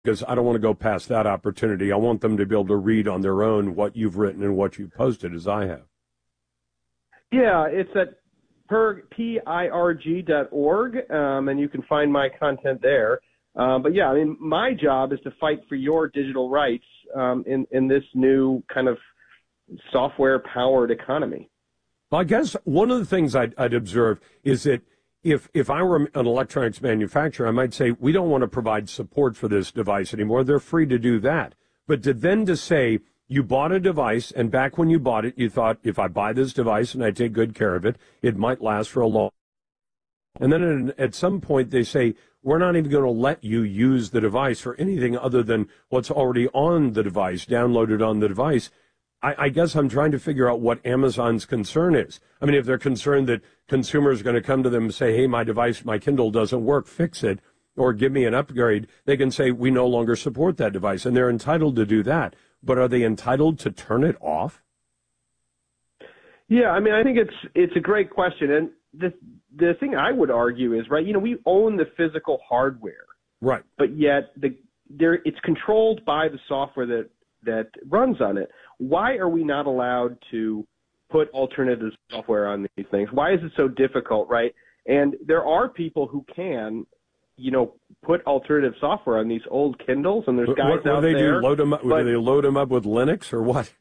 because I don't want to go past that opportunity. I want them to be able to read on their own what you've written and what you've posted, as I have. Yeah, it's at pirg.org, and you can find my content there. But yeah, I mean, my job is to fight for your digital rights in this new kind of software-powered economy. Well, I guess one of the things I'd observe is that if I were an electronics manufacturer, I might say, we don't want to provide support for this device anymore. They're free to do that. But to say, you bought a device, and back when you bought it, you thought, if I buy this device and I take good care of it, it might last for a long time. And then at some point they say, we're not even going to let you use the device for anything other than what's already on the device, downloaded on the device. I guess I'm trying to figure out what Amazon's concern is. I mean, if they're concerned that consumers are going to come to them and say, hey, my device, my Kindle doesn't work, fix it, or give me an upgrade, they can say, we no longer support that device, and they're entitled to do that. But are they entitled to turn it off? Yeah, I mean, I think it's a great question. And the thing I would argue is, right, we own the physical hardware. Right. But yet it's controlled by the software that runs on it. Why are we not allowed to put alternative software on these things? Why is it so difficult, right? And there are people who can, put alternative software on these old Kindles, and there's guys out there. Do they load them up with Linux or what?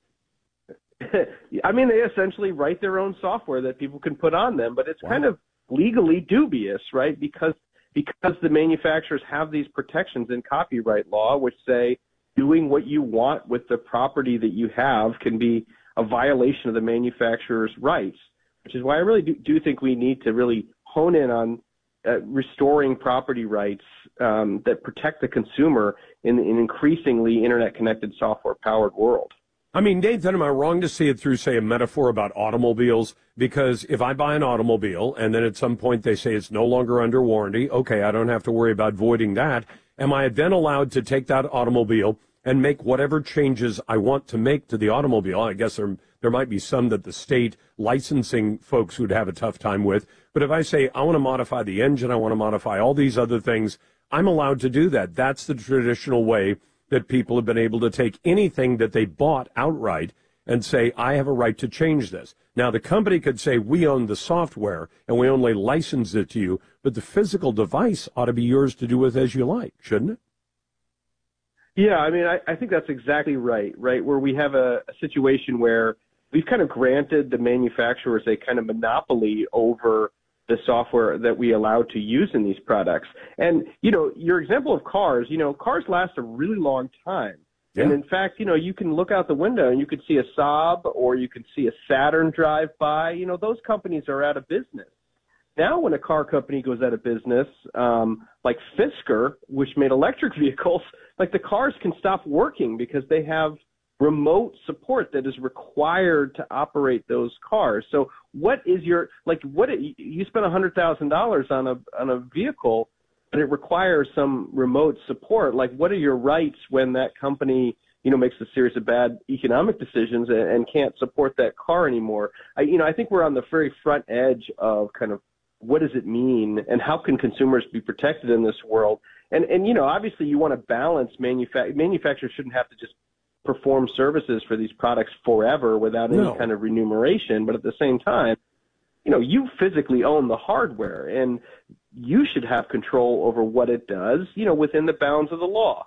I mean, they essentially write their own software that people can put on them, but it's kind of legally dubious, right? Because the manufacturers have these protections in copyright law, which say doing what you want with the property that you have can be a violation of the manufacturer's rights, which is why I really do think we need to really hone in on restoring property rights that protect the consumer in an increasingly internet-connected, software-powered world. I mean, Nathan, am I wrong to see it through, say, a metaphor about automobiles? Because if I buy an automobile and then at some point they say it's no longer under warranty, okay, I don't have to worry about voiding that. Am I then allowed to take that automobile and make whatever changes I want to make to the automobile? I guess there might be some that the state licensing folks would have a tough time with. But if I say I want to modify the engine, I want to modify all these other things, I'm allowed to do that. That's the traditional way that people have been able to take anything that they bought outright and say, I have a right to change this. Now, the company could say, we own the software and we only license it to you, but the physical device ought to be yours to do with as you like, shouldn't it? Yeah, I mean, I think that's exactly right, where we have a situation where we've kind of granted the manufacturers a kind of monopoly over the software that we allow to use in these products. And, your example of cars, cars last a really long time. Yeah. And in fact, you can look out the window and you could see a Saab or you could see a Saturn drive by. Those companies are out of business. Now when a car company goes out of business, like Fisker, which made electric vehicles, like the cars can stop working because they have remote support that is required to operate those cars. So what is you spend $100,000 on a vehicle, but it requires some remote support. Like, what are your rights when that company, makes a series of bad economic decisions and can't support that car anymore? I think we're on the very front edge of kind of what does it mean and how can consumers be protected in this world? And obviously you want to balance manufacturers shouldn't have to just perform services for these products forever without any kind of remuneration. But at the same time, you physically own the hardware and you should have control over what it does, within the bounds of the law.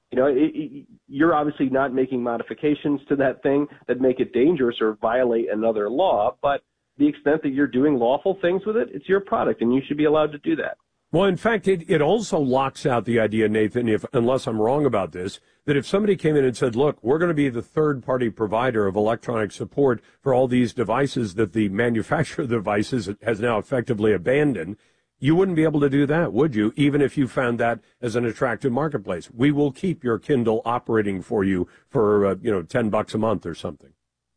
You're obviously not making modifications to that thing that make it dangerous or violate another law, but the extent that you're doing lawful things with it, it's your product and you should be allowed to do that. Well, in fact, it also locks out the idea, Nathan, unless I'm wrong about this, that if somebody came in and said, look, we're going to be the third-party provider of electronic support for all these devices that the manufacturer of the devices has now effectively abandoned, you wouldn't be able to do that, would you, even if you found that as an attractive marketplace? We will keep your Kindle operating for you for, $10 a month or something.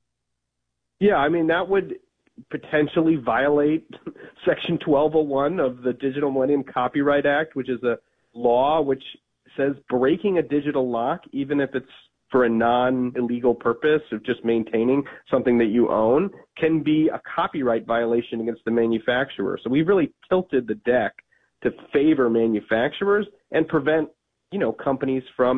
Yeah, I mean, that would potentially violate Section 1201 of the Digital Millennium Copyright Act, which is a law which says breaking a digital lock, even if it's for a non-illegal purpose of just maintaining something that you own, can be a copyright violation against the manufacturer. So we've really tilted the deck to favor manufacturers and prevent companies from